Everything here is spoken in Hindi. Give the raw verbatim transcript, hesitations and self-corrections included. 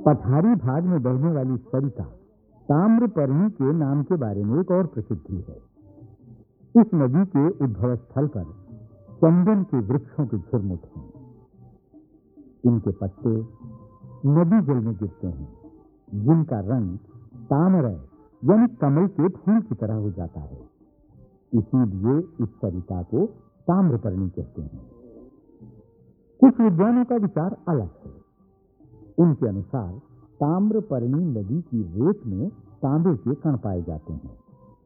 पठारी भाग में बहने वाली सरिता ताम्रपर्णी के नाम के बारे में एक और प्रसिद्धि है। इस नदी के उद्भव स्थल पर चंदन के वृक्षों के झुरमुट हैं। इनके पत्ते नदी जल में गिरते हैं, जिनका रंग तामरय यानी कमल के फूल की तरह हो जाता है। इसीलिए इस सरिता को ताम्रपर्णी कहते हैं। कुछ विद्वानों का विचार अलग है। उनके अनुसार ताम्रपर्णी नदी की रेत में तांबे के कण पाए जाते हैं।